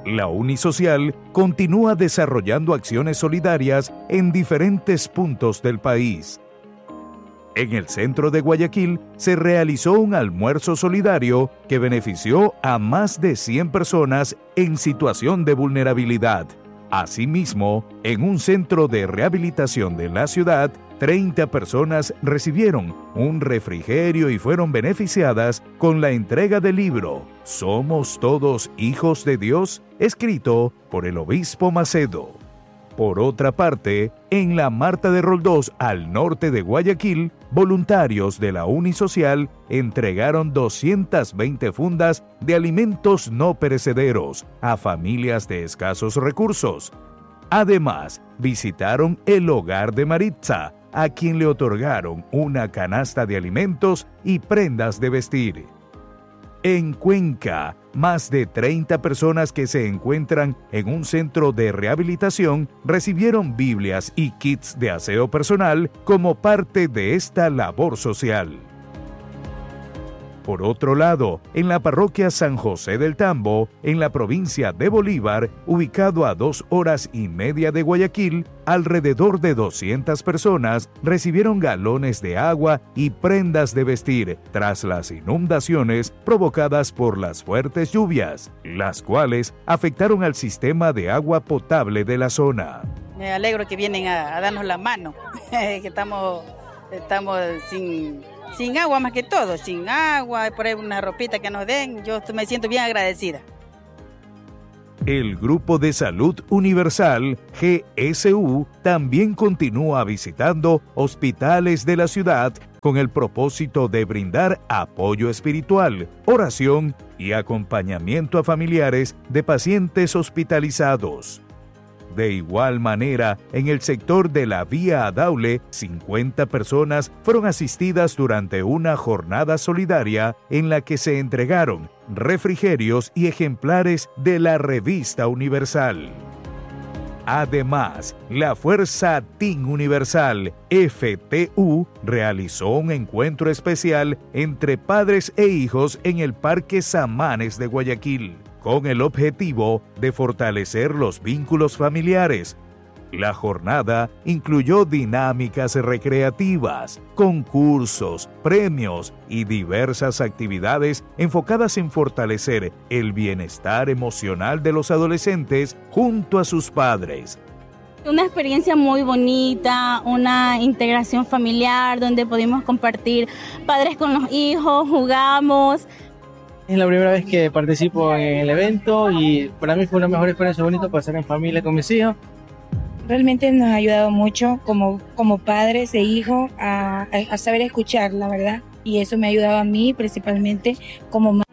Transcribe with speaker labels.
Speaker 1: La Unisocial continúa desarrollando acciones solidarias en diferentes puntos del país. En el centro de Guayaquil se realizó un almuerzo solidario que benefició a más de 100 personas en situación de vulnerabilidad. Asimismo, en un centro de rehabilitación de la ciudad, 30 personas recibieron un refrigerio y fueron beneficiadas con la entrega del libro «Somos todos hijos de Dios», escrito por el obispo Macedo. Por otra parte, en la Marta de Roldós, al norte de Guayaquil, voluntarios de la Unisocial entregaron 220 fundas de alimentos no perecederos a familias de escasos recursos. Además, visitaron el hogar de Maritza, a quien le otorgaron una canasta de alimentos y prendas de vestir. En Cuenca, más de 30 personas que se encuentran en un centro de rehabilitación recibieron Biblias y kits de aseo personal como parte de esta labor social. Por otro lado, en la parroquia San José del Tambo, en la provincia de Bolívar, ubicado a 2 horas y media de Guayaquil, alrededor de 200 personas recibieron galones de agua y prendas de vestir tras las inundaciones provocadas por las fuertes lluvias, las cuales afectaron al sistema de agua potable de la zona.
Speaker 2: Me alegro que vienen a darnos la mano, que estamos sin agua más que todo, sin agua, por ahí una ropita que nos den, yo me siento bien agradecida.
Speaker 1: El Grupo de Salud Universal, GSU, también continúa visitando hospitales de la ciudad con el propósito de brindar apoyo espiritual, oración y acompañamiento a familiares de pacientes hospitalizados. De igual manera, en el sector de la Vía a Daule, 50 personas fueron asistidas durante una jornada solidaria en la que se entregaron refrigerios y ejemplares de la Revista Universal. Además, la Fuerza Team Universal, FTU, realizó un encuentro especial entre padres e hijos en el Parque Samanes de Guayaquil, con el objetivo de fortalecer los vínculos familiares. La jornada incluyó dinámicas recreativas, concursos, premios y diversas actividades enfocadas en fortalecer el bienestar emocional de los adolescentes junto a sus padres.
Speaker 3: Una experiencia muy bonita, una integración familiar donde pudimos compartir padres con los hijos, jugamos.
Speaker 4: Es la primera vez que participo en el evento y para mí fue una mejor experiencia bonita pasar en familia con mis hijos.
Speaker 5: Realmente nos ha ayudado mucho como padres e hijos a saber escuchar, la verdad. Y eso me ha ayudado a mí principalmente como madre.